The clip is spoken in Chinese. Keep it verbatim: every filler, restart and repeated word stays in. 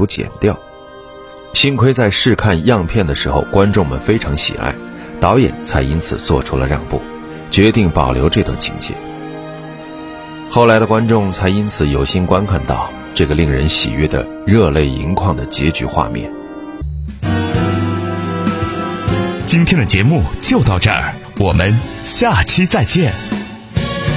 图剪掉。幸亏在试看样片的时候，观众们非常喜爱，导演才因此做出了让步，决定保留这段情节。后来的观众才因此有幸观看到这个令人喜悦的热泪盈眶的结局画面。 今天的节目就到这儿，我们下期再见。